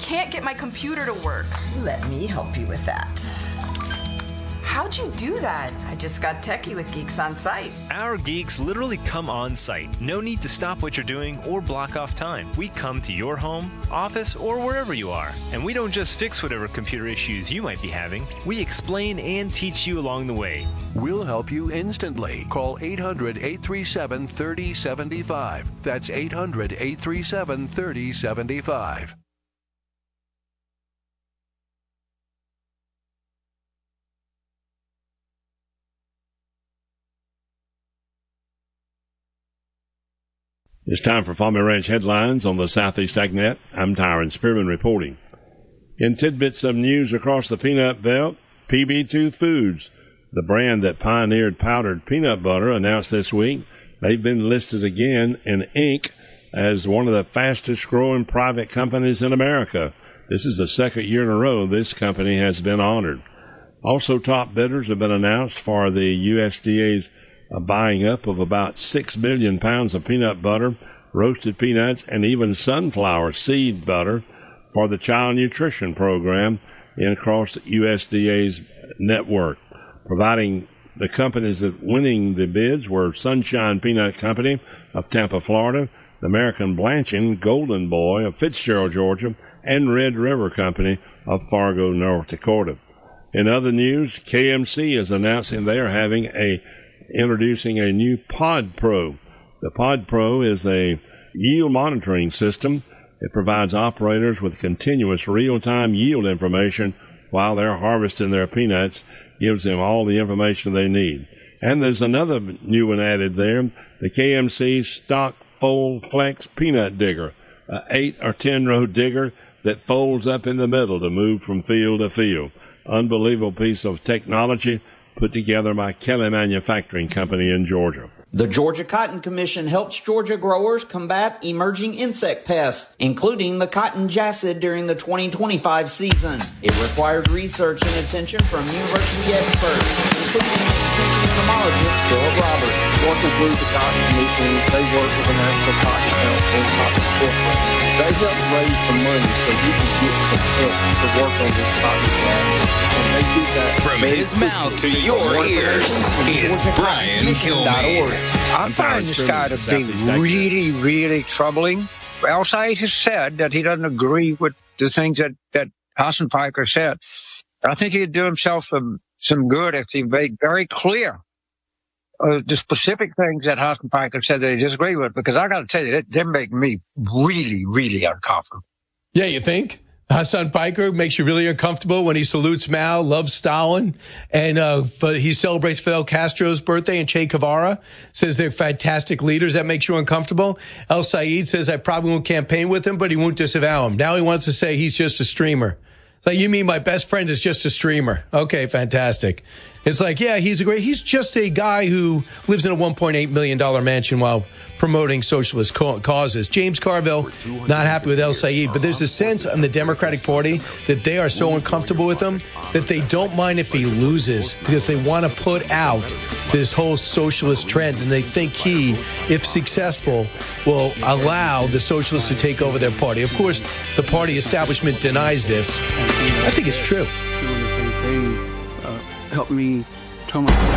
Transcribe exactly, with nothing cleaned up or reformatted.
can't get my computer to work. Let me help you with that. How'd you do that? I just got techie with Geeks on Site. Our geeks literally come on site. No need to stop what you're doing or block off time. We come to your home, office, or wherever you are. And we don't just fix whatever computer issues you might be having. We explain and teach you along the way. We'll help you instantly. Call eight hundred, eight three seven, three oh seven five. That's eight hundred, eight three seven, three oh seven five. It's time for Farming Ranch headlines on the Southeast AgNet. I'm Tyron Spearman reporting. In tidbits of news across the peanut belt, P B two Foods, the brand that pioneered powdered peanut butter, announced this week they've been listed again in Inc as one of the fastest growing private companies in America. This is the second year in a row this company has been honored. Also, top bidders have been announced for the U S D A's a buying up of about six million pounds of peanut butter, roasted peanuts, and even sunflower seed butter for the Child Nutrition Program in across the U S D A's network. Providing the companies that winning the bids were Sunshine Peanut Company of Tampa, Florida, the American Blanching Golden Boy of Fitzgerald, Georgia, and Red River Company of Fargo, North Dakota. In other news, K M C is announcing they are having a introducing a new Pod Pro. The Pod Pro is a yield monitoring system. It provides operators with continuous real-time yield information while they're harvesting their peanuts, gives them all the information they need. And there's another new one added there, the K M C Stock Fold Flex Peanut Digger, an eight or ten row digger that folds up in the middle to move from field to field. Unbelievable piece of technology put together by Kelly Manufacturing Company in Georgia. The Georgia Cotton Commission helps Georgia growers combat emerging insect pests, including the cotton jacid during the twenty twenty-five season. It required research and attention from university experts, including extension entomologist Philip Roberts. Working through the Cotton Commission, they work with the National Cotton Council and Cotton Corporation. They help raise some money so you can get some help to work on this cotton jacid. And they do that from his mouth to your ears. It's Brian Kilmeade. I find this guy to be really, really troubling. El Said has said that he doesn't agree with the things that, that Hassan Piker said. I think he'd do himself some, some good if he made very clear uh, the specific things that Hassan Piker said that he disagreed with, because I got to tell you, that they make me really, really uncomfortable. Yeah, you think? Hassan Piker makes you really uncomfortable when he salutes Mao, loves Stalin, and uh, but he celebrates Fidel Castro's birthday, and Che Guevara says they're fantastic leaders. That makes you uncomfortable. El Said says I probably won't campaign with him, but he won't disavow him. Now he wants to say he's just a streamer. It's like, you mean my best friend is just a streamer? Okay, fantastic. It's like, yeah, he's a great, he's just a guy who lives in a one point eight million dollars mansion while promoting socialist causes. James Carville, not happy with El Said, but there's a sense in the Democratic Party that they are so uncomfortable with him that they don't mind if he loses, because they want to put out this whole socialist trend, and they think he, if successful, will allow the socialists to take over their party. Of course, the party establishment denies this. I think it's true. Doing the same thing uh, helped me tell myself